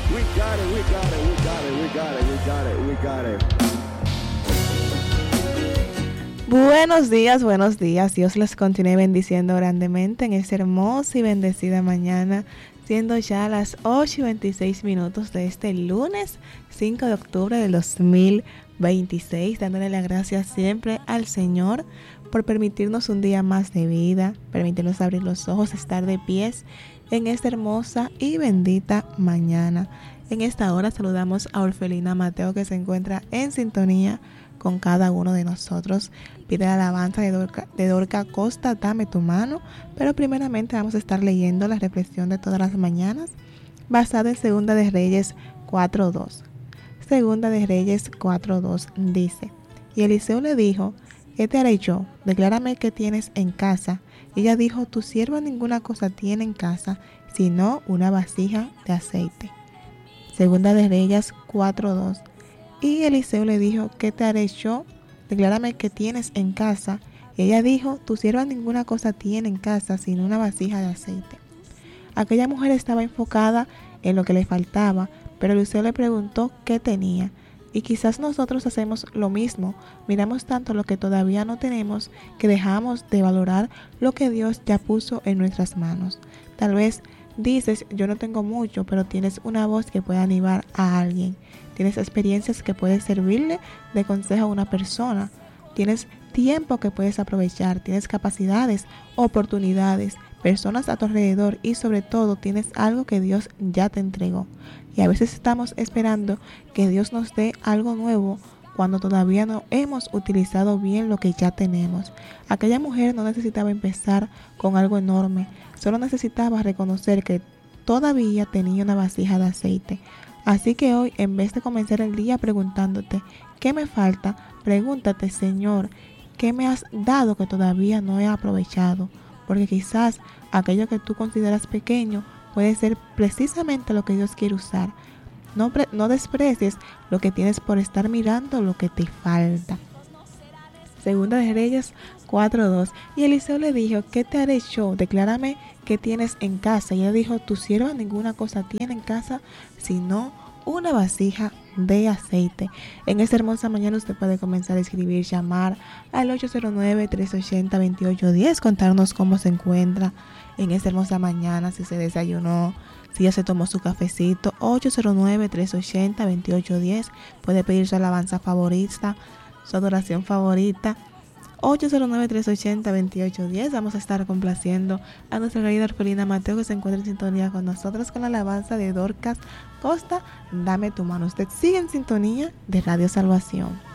We got it, we got it, we got it, we got it, we got it, we got it. Buenos días. Dios les continúe bendiciendo grandemente en esta hermosa y bendecida mañana, siendo ya las 8:26 de este lunes 5 de octubre del 2026, dándole las gracias siempre al Señor por permitirnos un día más de vida, permitirnos abrir los ojos, estar de pies en esta hermosa y bendita mañana. En esta hora saludamos a Orfelina Mateo, que se encuentra en sintonía con cada uno de nosotros. Pide la alabanza de Dorca Costa, Dame tu mano. Pero primeramente vamos a estar leyendo la reflexión de todas las mañanas, basada en Segunda de Reyes 4:2. Segunda de Reyes 4:2 dice: Y Eliseo le dijo: ¿Qué te haré yo? Declárame qué tienes en casa. Y ella dijo: Tu sierva ninguna cosa tiene en casa, sino una vasija de aceite. Segunda de Reyes 4:2. Y Eliseo le dijo: ¿Qué te haré yo? Declárame qué tienes en casa. Y ella dijo: Tu sierva ninguna cosa tiene en casa, sino una vasija de aceite. Aquella mujer estaba enfocada en lo que le faltaba, pero Eliseo le preguntó qué tenía. Y quizás nosotros hacemos lo mismo, miramos tanto lo que todavía no tenemos que dejamos de valorar lo que Dios ya puso en nuestras manos. Tal vez dices: yo no tengo mucho, pero tienes una voz que puede animar a alguien. Tienes experiencias que puedes servirle de consejo a una persona. Tienes tiempo que puedes aprovechar. Tienes capacidades, oportunidades, personas a tu alrededor y sobre todo tienes algo que Dios ya te entregó. Y a veces estamos esperando que Dios nos dé algo nuevo cuando todavía no hemos utilizado bien lo que ya tenemos. Aquella mujer no necesitaba empezar con algo enorme, solo necesitaba reconocer que todavía tenía una vasija de aceite. Así que hoy, en vez de comenzar el día preguntándote ¿qué me falta?, pregúntate: Señor, ¿qué me has dado que todavía no he aprovechado? Porque quizás aquello que tú consideras pequeño puede ser precisamente lo que Dios quiere usar. No desprecies lo que tienes por estar mirando lo que te falta. Segunda de Reyes 4:2. Y Eliseo le dijo: ¿Qué te haré yo? Declárame qué tienes en casa. Y ella dijo: Tu sierva ninguna cosa tiene en casa, sino una vasija de aceite. En esta hermosa mañana usted puede comenzar a escribir, llamar al 809-380-2810, contarnos cómo se encuentra en esta hermosa mañana, si se desayunó, si ya se tomó su cafecito. 809-380-2810. Puede pedir su alabanza favorita, su adoración favorita. 809-380-2810. Vamos a estar complaciendo a nuestra querida Orfelina Mateo, que se encuentra en sintonía con nosotros con la alabanza de Dorcas Costa, Dame tu mano. Usted sigue en sintonía de Radio Salvación.